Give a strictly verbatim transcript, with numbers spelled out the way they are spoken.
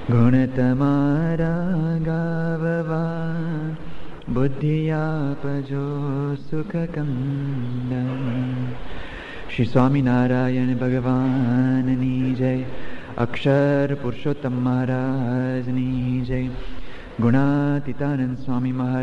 ગુણ તમારા ગાવવા બુદ્ધિ આપજો સુખ કંદન. શ્રી સ્વામિનારાયણ ભગવાનની જય. અક્ષર પુરુષોત્તમ મહારાજની જય. ગુણાતીતાનંદ સ્વામી મહારાજ